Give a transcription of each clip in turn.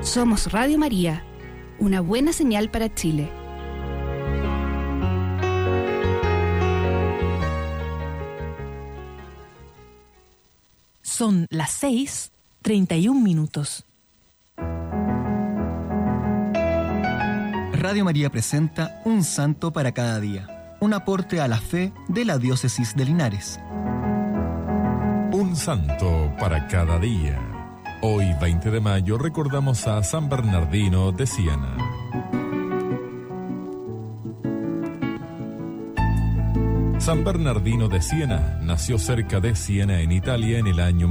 Somos Radio María, una buena señal para Chile. Son las 6:31. Radio María presenta Un Santo para cada día, un aporte a la fe de la Diócesis de Linares. Un santo para cada día. Hoy, 20 de mayo, recordamos a San Bernardino de Siena. San Bernardino de Siena nació cerca de Siena, en Italia, en el año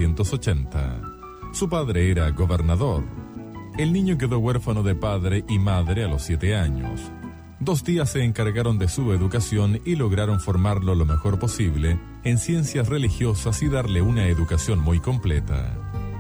1380. Su padre era gobernador. El niño quedó huérfano de padre y madre a los 7 años. 2 tías se encargaron de su educación y lograron formarlo lo mejor posible en ciencias religiosas y darle una educación muy completa.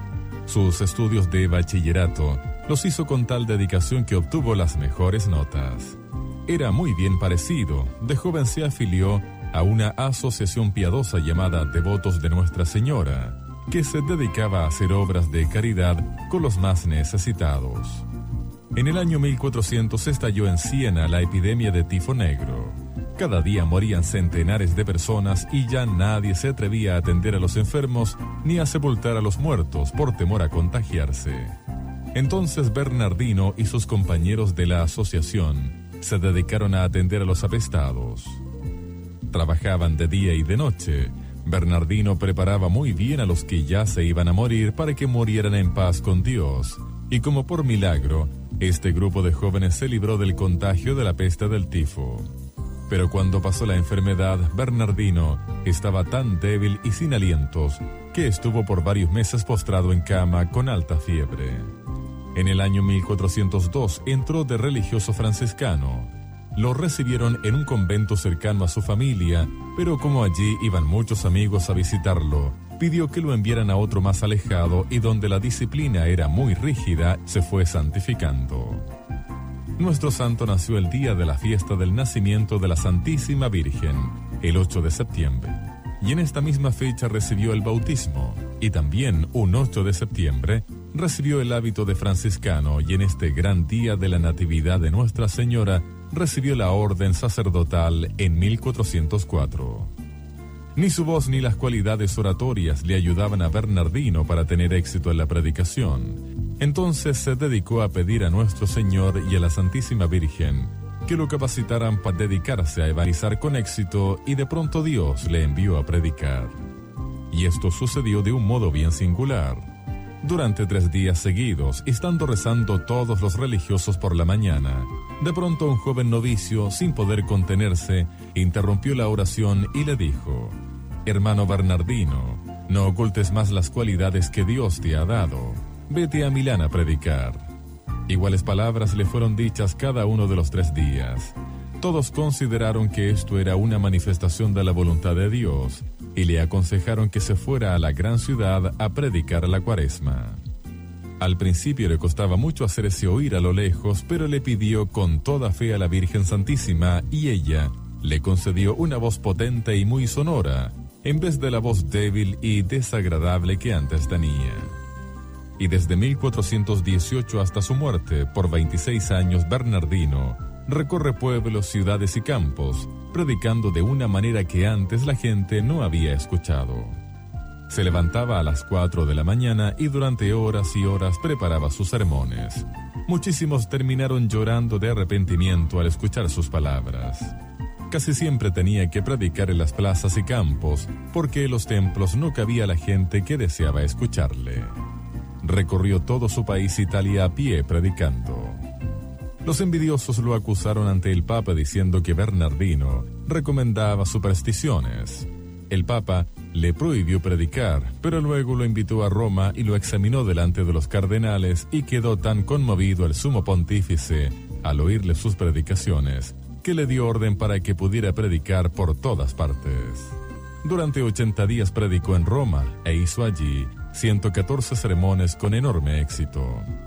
Sus estudios de bachillerato los hizo con tal dedicación que obtuvo las mejores notas. Era muy bien parecido. De joven se afilió a una asociación piadosa llamada Devotos de Nuestra Señora, que se dedicaba a hacer obras de caridad con los más necesitados. En el año 1400 estalló en Siena la epidemia de tifo negro. Cada día morían centenares de personas y ya nadie se atrevía a atender a los enfermos ni a sepultar a los muertos por temor a contagiarse. Entonces Bernardino y sus compañeros de la asociación se dedicaron a atender a los apestados. Trabajaban de día y de noche. Bernardino preparaba muy bien a los que ya se iban a morir para que murieran en paz con Dios. Y como por milagro, este grupo de jóvenes se libró del contagio de la peste del tifo. Pero cuando pasó la enfermedad, Bernardino estaba tan débil y sin alientos que estuvo por varios meses postrado en cama con alta fiebre. En el año 1402 entró de religioso franciscano. Lo recibieron en un convento cercano a su familia, pero como allí iban muchos amigos a visitarlo, pidió que lo enviaran a otro más alejado y donde la disciplina era muy rígida, se fue santificando. Nuestro santo nació el día de la fiesta del nacimiento de la Santísima Virgen, el 8 de septiembre. Y en esta misma fecha recibió el bautismo, y también un 8 de septiembre recibió el hábito de franciscano, y en este gran día de la Natividad de Nuestra Señora recibió la orden sacerdotal en 1404. Ni su voz ni las cualidades oratorias le ayudaban a Bernardino para tener éxito en la predicación. Entonces se dedicó a pedir a Nuestro Señor y a la Santísima Virgen que lo capacitaran para dedicarse a evangelizar con éxito, y de pronto Dios le envió a predicar. Y esto sucedió de un modo bien singular. Durante 3 días seguidos, estando rezando todos los religiosos por la mañana, de pronto un joven novicio, sin poder contenerse, interrumpió la oración y le dijo: «Hermano Bernardino, no ocultes más las cualidades que Dios te ha dado. Vete a Milán a predicar». Iguales palabras le fueron dichas cada uno de los 3 días. Todos consideraron que esto era una manifestación de la voluntad de Dios y le aconsejaron que se fuera a la gran ciudad a predicar la Cuaresma. Al principio le costaba mucho hacerse oír a lo lejos, pero le pidió con toda fe a la Virgen Santísima y ella le concedió una voz potente y muy sonora, en vez de la voz débil y desagradable que antes tenía. Y desde 1418 hasta su muerte, por 26 años, Bernardino recorre pueblos, ciudades y campos, predicando de una manera que antes la gente no había escuchado. Se levantaba a las 4 de la mañana y durante horas y horas preparaba sus sermones. Muchísimos terminaron llorando de arrepentimiento al escuchar sus palabras. Casi siempre tenía que predicar en las plazas y campos, porque en los templos no cabía la gente que deseaba escucharle. Recorrió todo su país, Italia, a pie predicando. Los envidiosos lo acusaron ante el Papa diciendo que Bernardino recomendaba supersticiones. El Papa le prohibió predicar, pero luego lo invitó a Roma y lo examinó delante de los cardenales, y quedó tan conmovido el sumo pontífice al oírle sus predicaciones que le dio orden para que pudiera predicar por todas partes. Durante 80 días predicó en Roma e hizo allí 114 sermones con enorme éxito.